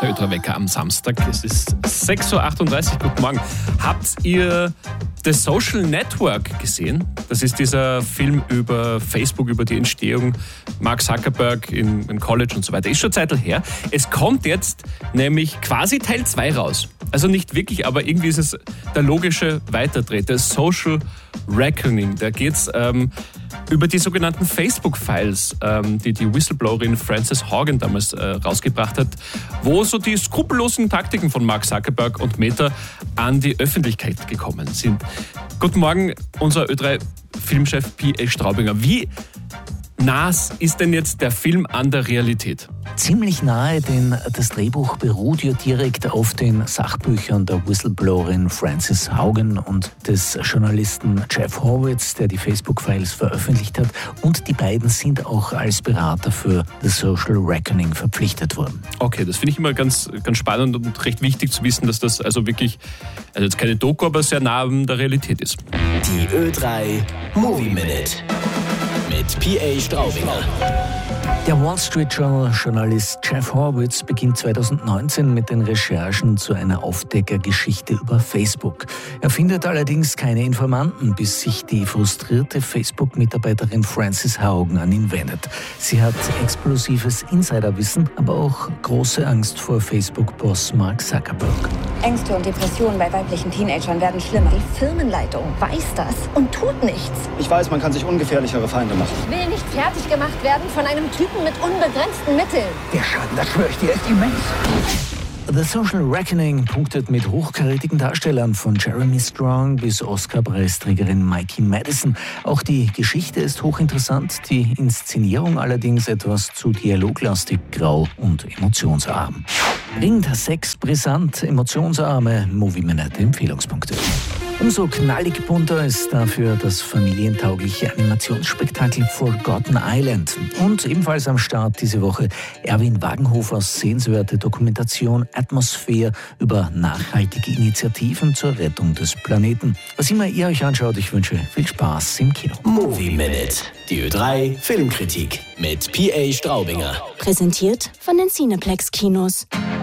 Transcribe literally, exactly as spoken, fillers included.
Der Ö drei Wecker am Samstag. Es ist sechs Uhr achtunddreißig. Guten Morgen. Habt ihr The Social Network gesehen? Das ist dieser Film über Facebook, über die Entstehung, Mark Zuckerberg im, im College und so weiter. Ist schon Zeit her. Es kommt jetzt nämlich quasi Teil zwei raus. Also nicht wirklich, aber irgendwie ist es der logische Weiterdreh. The Social Reckoning. Da geht es ähm, über die sogenannten Facebook-Files, ähm, die die Whistleblowerin Frances Haugen damals äh, rausgebracht hat, wo so die skrupellosen Taktiken von Mark Zuckerberg und Meta an die Öffentlichkeit gekommen sind. Guten Morgen, unser Ö drei Filmchef P A Straubinger. Wie nah ist denn jetzt der Film an der Realität? Ziemlich nahe, denn das Drehbuch beruht ja direkt auf den Sachbüchern der Whistleblowerin Frances Haugen und des Journalisten Jeff Horowitz, der die Facebook-Files veröffentlicht hat. Und die beiden sind auch als Berater für The Social Reckoning verpflichtet worden. Okay, das finde ich immer ganz, ganz spannend und recht wichtig zu wissen, dass das also wirklich, also jetzt keine Doku, aber sehr nah an der Realität ist. Die Ö drei Movie Minute mit P A Straubinger. Der Wall Street Journal Journalist Jeff Horowitz beginnt zweitausendneunzehn mit den Recherchen zu einer Aufdeckergeschichte über Facebook. Er findet allerdings keine Informanten, bis sich die frustrierte Facebook-Mitarbeiterin Frances Haugen an ihn wendet. Sie hat explosives Insiderwissen, aber auch große Angst vor Facebook-Boss Mark Zuckerberg. Ängste und Depressionen bei weiblichen Teenagern werden schlimmer. Die Firmenleitung weiß das und tut nichts. Ich weiß, man kann sich ungefährlichere Feinde machen. Ich will nicht fertig gemacht werden von einem Typen mit unbegrenzten Mitteln. Der Schaden, das schwöre ich dir, ist immens. The Social Reckoning punktet mit hochkarätigen Darstellern von Jeremy Strong bis Oscar-Preisträgerin Mikey Madison. Auch die Geschichte ist hochinteressant, die Inszenierung allerdings etwas zu dialoglastig, grau und emotionsarm. Ringt Sex brisant, emotionsarme Movie-Minute Empfehlungspunkte. Umso knallig bunter ist dafür das familientaugliche Animationsspektakel Forgotten Island. Und ebenfalls am Start diese Woche Erwin Wagenhofers sehenswerte Dokumentation Atmosphäre über nachhaltige Initiativen zur Rettung des Planeten. Was immer ihr euch anschaut, ich wünsche viel Spaß im Kino. Movie Minute, die Ö drei Filmkritik mit P A Straubinger. Präsentiert von den Cineplex Kinos.